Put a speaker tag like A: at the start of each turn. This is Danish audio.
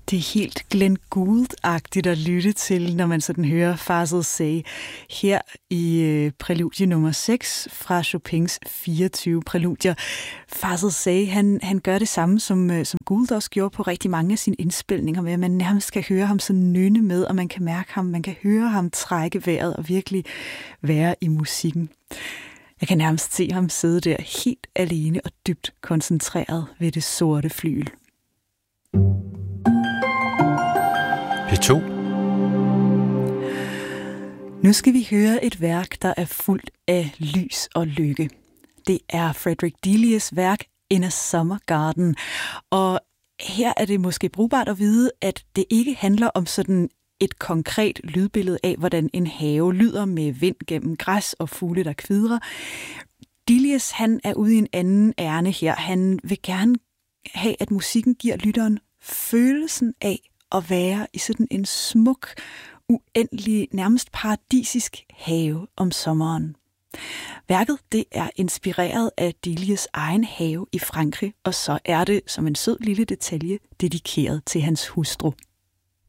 A: Det er helt Glenn Gould-agtigt at lytte til, når man sådan hører Fazl Say her i præludie nummer 6 fra Chopins 24 præludier. Fazl Say, han gør det samme, som Gould også gjorde på rigtig mange af sine indspilninger, med at man nærmest kan høre ham sådan nynne med, og man kan mærke ham, man kan høre ham trække vejret og virkelig være i musikken. Jeg kan nærmest se ham sidde der helt alene og dybt koncentreret ved det sorte flygel.
B: P2.
A: Nu skal vi høre et værk, der er fuldt af lys og lykke. Det er Frederick Delius' værk In a Summer Garden. Og her er det måske brugbart at vide, at det ikke handler om sådan et konkret lydbillede af, hvordan en have lyder med vind gennem græs og fugle, der kvidrer. Delius, han er ude i en anden ærne her. Han vil gerne have, at musikken giver lytteren følelsen af at være i sådan en smuk, uendelig, nærmest paradisisk have om sommeren. Værket, det er inspireret af Delius' egen have i Frankrig, og så er det, som en sød lille detalje, dedikeret til hans hustru.